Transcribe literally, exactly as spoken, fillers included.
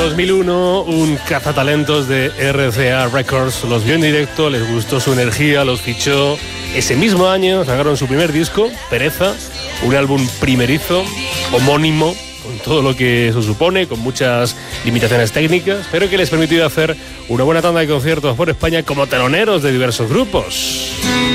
dos mil uno, un cazatalentos de R C A Records los vio en directo, les gustó su energía, los fichó. Ese mismo año sacaron su primer disco, Pereza, un álbum primerizo, homónimo, con todo lo que eso supone, con muchas limitaciones técnicas, pero que les permitió hacer una buena tanda de conciertos por España como teloneros de diversos grupos.